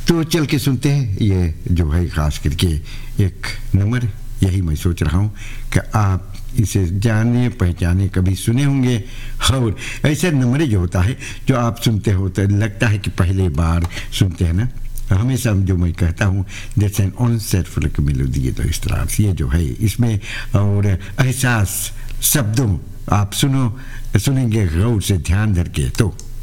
तो चल के सुनते हैं ये जो है ख़ास करके एक नंबर, यही मैं सोच रहा हूँ कि आप इसे जाने पहचाने, कभी सुने होंगे। और ऐसा नंबर जो होता है जो आप सुनते हो तो लगता है कि पहले बार सुनते हैं ना। हमेशा जो मैं कहता हूँ दैट्स एन अनसेटफुल मेलोडी, तो इस तरह से ये जो है इसमें और एहसास शब्दों आप सुनेंगे गौर से ध्यान धर के तो